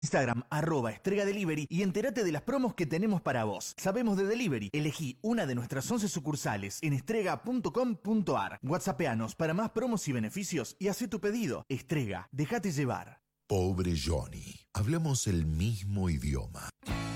Instagram, @estregadelivery y entérate de las promos que tenemos para vos. Sabemos de delivery. Elegí una de nuestras 11 sucursales en estrega.com.ar. WhatsAppeanos para más promos y beneficios y hacé tu pedido. Estrega, déjate llevar. Pobre Johnny. Hablamos el mismo idioma.